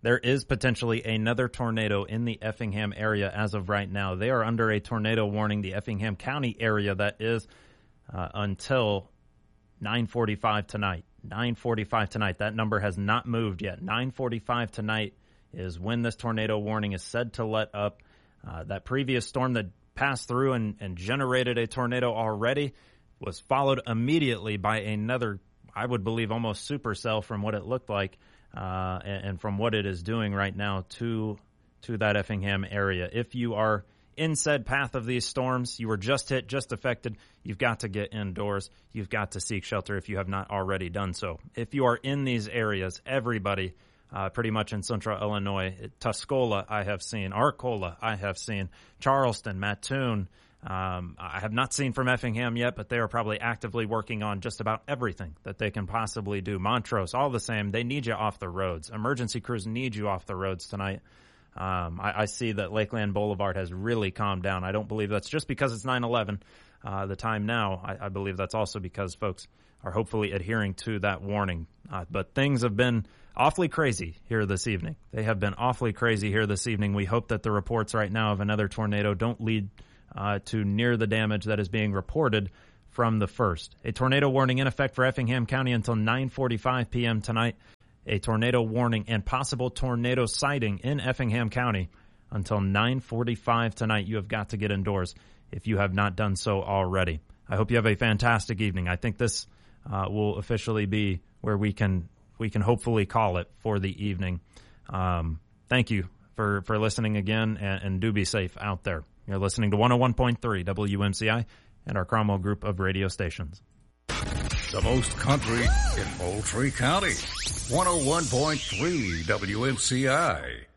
there is potentially another tornado in the Effingham area as of right now. They are under a tornado warning, the Effingham County area, that is until 9:45 tonight. 9:45 tonight. That number has not moved yet. 9:45 tonight is when this tornado warning is said to let up. That previous storm that passed through and generated a tornado already was followed immediately by another, I would believe, almost supercell from what it looked like and from what it is doing right now to that Effingham area. If you are in said path of these storms, you were just hit, just affected, you've got to get indoors. You've got to seek shelter if you have not already done so. If you are in these areas, everybody pretty much in central Illinois, Tuscola I have seen, Arcola I have seen, Charleston, Mattoon, I have not seen from Effingham yet, but they are probably actively working on just about everything that they can possibly do. Montrose, all the same, they need you off the roads. Emergency crews need you off the roads tonight. I see that Lakeland Boulevard has really calmed down. I don't believe that's just because it's 9/11, the time now. I believe that's also because folks are hopefully adhering to that warning. But things have been awfully crazy here this evening. They have been awfully crazy here this evening. We hope that the reports right now of another tornado don't lead to near the damage that is being reported from the first. A tornado warning in effect for Effingham County until 9:45 p.m. tonight. A tornado warning and possible tornado sighting in Effingham County until 9:45 tonight. You have got to get indoors if you have not done so already. I hope you have a fantastic evening. I think this will officially be where we can hopefully call it for the evening. Thank you for listening again, and do be safe out there. You're listening to 101.3 WMCI and our Cromwell group of radio stations. The most country in Moultrie County. 101.3 WMCI.